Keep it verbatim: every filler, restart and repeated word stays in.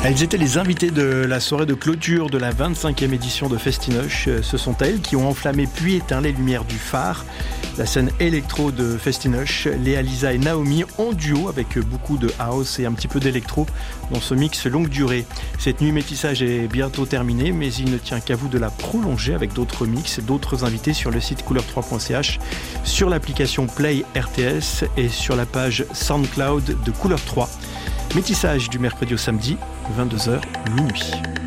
Elles étaient les invitées de la soirée de clôture de la vingt-cinquième édition de Festinoche. Ce sont elles qui ont enflammé puis éteint les lumières du phare. La scène électro de Festinoche, Léa, Lisa et Naomi en duo avec beaucoup de house et un petit peu d'électro dans ce mix longue durée. Cette nuit métissage est bientôt terminée, mais il ne tient qu'à vous de la prolonger avec d'autres mix et d'autres invités sur le site couleur trois point c h, sur l'application Play R T S et sur la page SoundCloud de Couleur trois. Métissage du mercredi au samedi, vingt-deux heures minuit.